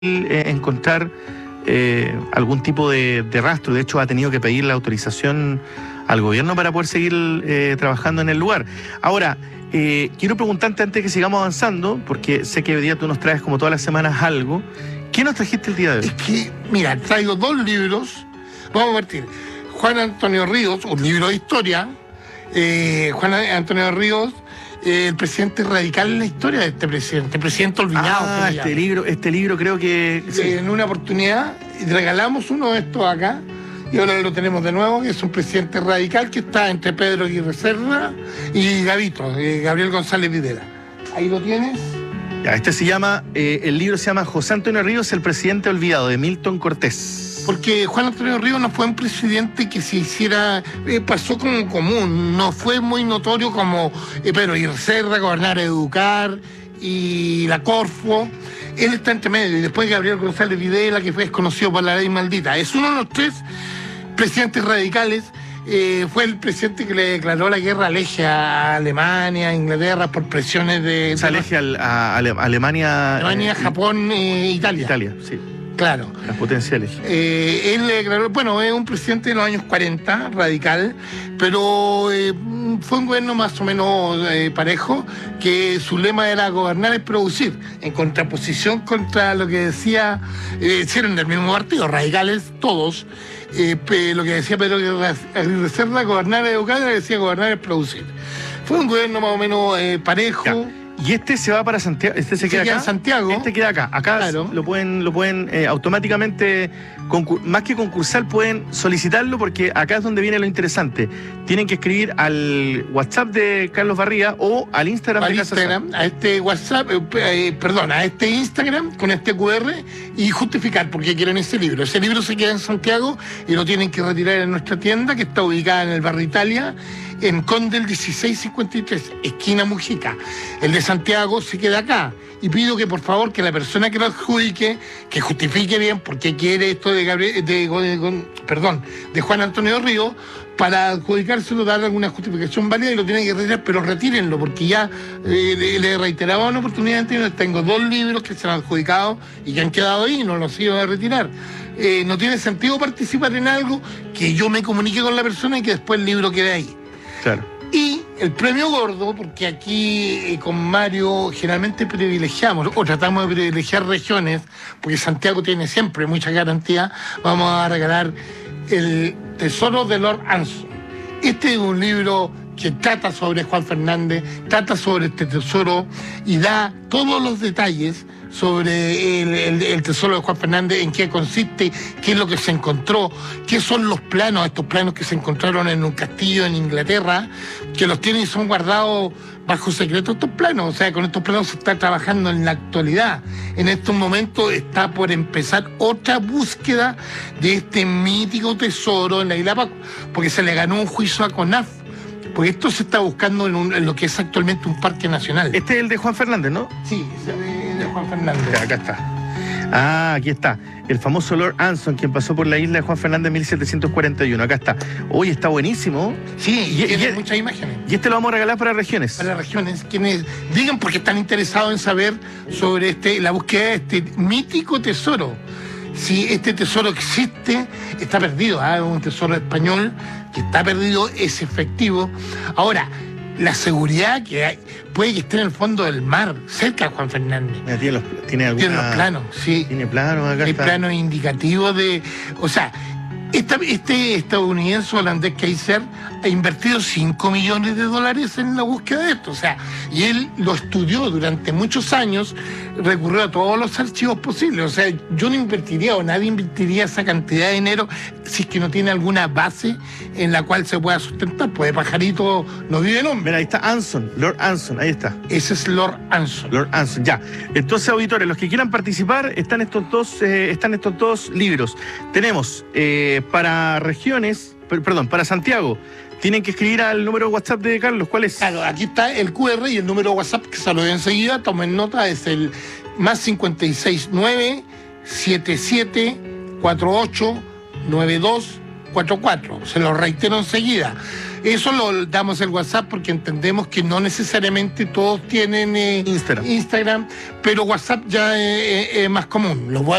encontrar algún tipo de rastro. De hecho, ha tenido que pedir la autorización al gobierno para poder seguir trabajando en el lugar. Ahora, quiero preguntarte antes que sigamos avanzando, porque sé que hoy día tú nos traes como todas las semanas algo. ¿Qué nos trajiste el día de hoy? Es que, mira, traigo 2 libros. Vamos a partir. Juan Antonio Ríos, un libro de historia. Juan Antonio Ríos, el presidente radical en la historia de este presidente olvidado. Este libro creo que... Sí. En una oportunidad regalamos uno de estos acá, y ahora lo tenemos de nuevo, que es un presidente radical que está entre Pedro Aguirre Cerda y Gavito, Gabriel González Videla. Ahí lo tienes. Ya, el libro se llama José Antonio Ríos, el presidente olvidado, de Milton Cortés. Porque Juan Antonio Ríos no fue un presidente que se hiciera, pasó como común, no fue muy notorio como Pedro Aguirre Cerda, Gobernar, Educar y la Corfo. Él está entre medio, y después Gabriel González Videla, que fue conocido por la ley maldita. Es uno de los 3 presidentes radicales. Fue el presidente que le declaró la guerra al eje a Alemania, a Inglaterra, por presiones de... Se aleje a Alemania... Alemania, Japón, Italia. Italia, sí. Claro. Las potenciales. Él le declaró, bueno, es un presidente de los años 40, radical, pero fue un gobierno más o menos parejo, que su lema era gobernar es producir, en contraposición contra lo que decía, eran del mismo partido, radicales todos, lo que decía Pedro Aguirre Cerda, gobernar es educar, decía gobernar es producir. Fue un gobierno más o menos parejo. Ya. Y este se va para Santiago, este se queda acá. En Santiago. Este queda acá. Acá claro. lo pueden automáticamente, más que concursar, pueden solicitarlo, porque acá es donde viene lo interesante. Tienen que escribir al WhatsApp de Carlos Barría o al Instagram de Casa Instagram, a este WhatsApp, a este Instagram con este QR, y justificar por qué quieren ese libro. Ese libro se queda en Santiago y lo tienen que retirar en nuestra tienda, que está ubicada en el barrio Italia, en Condel 1653, esquina Mujica. El de Santiago se queda acá. Y pido que, por favor, que la persona que lo adjudique, que justifique bien por qué quiere esto de Juan Antonio Ríos, para adjudicárselo, darle alguna justificación válida, y lo tienen que retirar, pero retírenlo, porque ya le reiteraba una oportunidad anterior. Tengo 2 libros que se han adjudicado y que han quedado ahí y no los iban a retirar. No tiene sentido participar en algo que yo me comunique con la persona y que después el libro quede ahí. Claro. Y el premio gordo, porque aquí con Mario generalmente privilegiamos o tratamos de privilegiar regiones, porque Santiago tiene siempre mucha garantía, vamos a regalar el Tesoro de Lord Anson. Este es un libro que trata sobre Juan Fernández, trata sobre este tesoro y da todos los detalles sobre el tesoro de Juan Fernández, en qué consiste, qué es lo que se encontró, qué son los planos, estos planos que se encontraron en un castillo en Inglaterra, que los tienen y son guardados bajo secreto estos planos. O sea, con estos planos se está trabajando en la actualidad. En estos momentos está por empezar otra búsqueda de este mítico tesoro en la isla Pascua, porque se le ganó un juicio a CONAF. Porque esto se está buscando en lo que es actualmente un parque nacional. Este es el de Juan Fernández, ¿no? Sí, ese de Juan Fernández. Ya, acá está. Ah, aquí está. El famoso Lord Anson, quien pasó por la isla de Juan Fernández en 1741. Acá está. Uy, está buenísimo. Sí, y tiene muchas imágenes. Y este lo vamos a regalar para regiones. Para regiones, quienes digan porque están interesados en saber sobre la búsqueda de este mítico tesoro. Si este tesoro existe, está perdido. Es un tesoro español que está perdido, es efectivo. Ahora, la seguridad que hay, puede que esté en el fondo del mar, cerca de Juan Fernández. Tiene los planos, sí. Tiene planos, acá hay está. Planos indicativos de... O sea, este estadounidense holandés Kaiser ha invertido $5 millones en la búsqueda de esto. O sea, y él lo estudió durante muchos años, recurrió a todos los archivos posibles. O sea, yo no invertiría, o nadie invertiría esa cantidad de dinero si es que no tiene alguna base en la cual se pueda sustentar. Pues de pajarito no vive el hombre. Mira, ahí está Anson, Lord Anson, ahí está. Ese es Lord Anson. Lord Anson, ya. Entonces, auditores, los que quieran participar, están estos dos libros. Tenemos para regiones, para Santiago, tienen que escribir al número de WhatsApp de Carlos. ¿Cuál es? Claro, aquí está el QR y el número de WhatsApp, que se lo doy enseguida. Tomen nota, es el +569 77 48 92 44. Se lo reitero enseguida. Eso lo damos el WhatsApp porque entendemos que no necesariamente todos tienen Instagram, pero WhatsApp ya es más común. Lo